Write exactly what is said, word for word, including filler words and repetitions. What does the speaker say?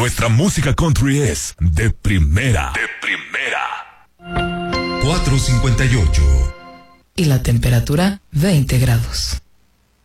Nuestra música country es de primera. De primera. cuatro cincuenta y ocho. Y la temperatura veinte grados.